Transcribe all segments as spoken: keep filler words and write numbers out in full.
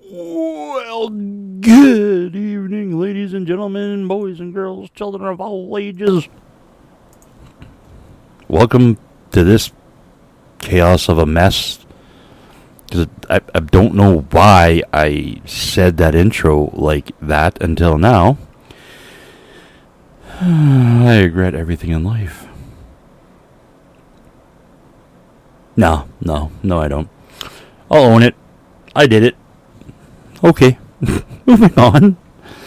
Well, good evening, ladies and gentlemen, boys and girls, children of all ages. Welcome to this chaos of a mess. Because I, I don't know why I said that intro like that until now. I regret everything in life. No, no, no, I don't. I'll own it. I did it. Okay, moving on.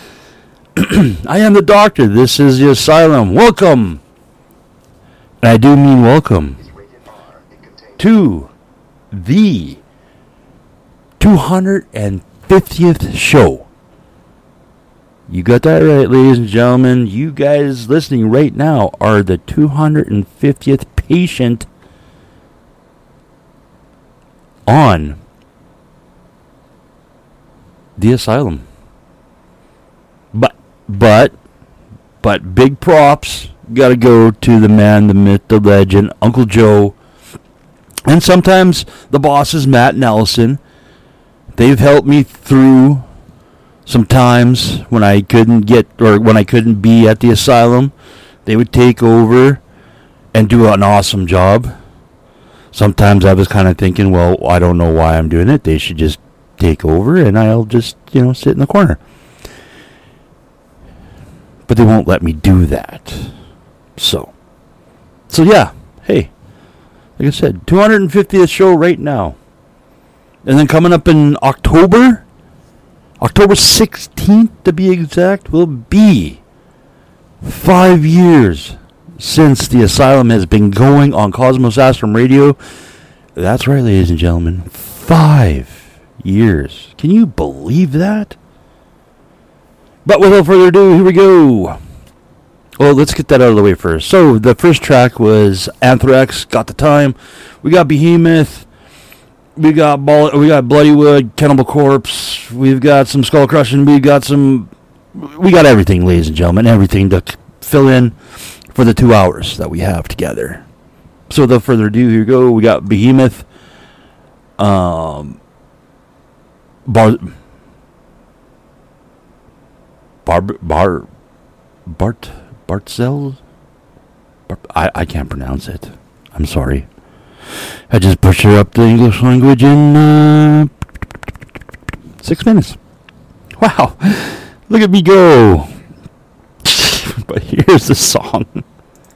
I am the doctor. This is the asylum. Welcome. And I do mean welcome to the two hundred fiftieth show. You got that right, ladies and gentlemen. You guys listening right now are the two hundred fiftieth patient on the asylum. But, but, but big props gotta go to the man, the myth, the legend, Uncle Joe. And sometimes the bosses, Matt and Allison. They've helped me through some times when I couldn't get, or when I couldn't be at the asylum. They would take over and do an awesome job. Sometimes I was kind of thinking, well, I don't know why I'm doing it. They should just take over and I'll just, you know, sit in the corner. But they won't let me do that. So, so yeah, hey, like I said, two hundred fiftieth show right now. And then coming up in October, October sixteenth to be exact, will be five years since the asylum has been going on Cosmos Astrum Radio. That's right, ladies and gentlemen, five years. Can you believe that? But without further ado, here we go. Well, let's get that out of the way first. So, the first track was Anthrax, Got the Time. We got Behemoth. We got Ball- we got Bloodywood, Cannibal Corpse. We've got some Skull Crushing. We got some... We got everything, ladies and gentlemen. Everything to fill in for the two hours that we have together. So, without further ado, here we go. We got Behemoth. Um... Bar, Bar, Bar, Bart, Bartzel? Bar, I, I can't pronounce it. I'm sorry. I just butchered up the English language in uh, six minutes. Wow. Look at me go. But here's the song.